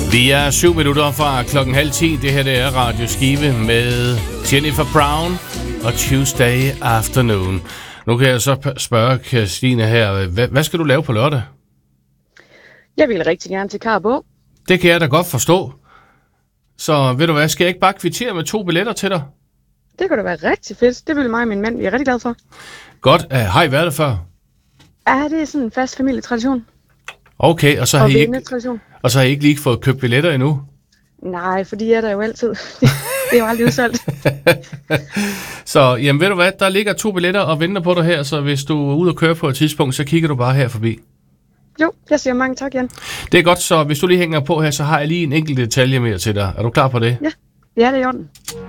Vi er 7 minutter fra 9:30. Det her det er Radio Skive med Jennifer Brown og Tuesday Afternoon. Nu kan jeg så spørge Christine her, hvad skal du lave på lørdag? Jeg vil rigtig gerne til Karbo. Det kan jeg da godt forstå. Så ved du hvad, skal jeg ikke bare kvittere med 2 billetter til dig? Det kunne da være rigtig fedt. Det vil mig og min mand, vi er rigtig glade for. Godt. Har I været der før? Ja, det er sådan en fast familietradition. Okay, og så har I ikke lige fået købt billetter endnu? Nej, for de er der jo altid. Det er jo aldrig udsolgt. Så jamen ved du hvad, der ligger 2 billetter og venter på dig her, så hvis du er ude at køre på et tidspunkt, så kigger du bare her forbi. Jo, jeg siger mange tak, Jan. Det er godt, så hvis du lige hænger på her, så har jeg lige en enkelt detalje mere til dig. Er du klar på det? Ja, det er i orden.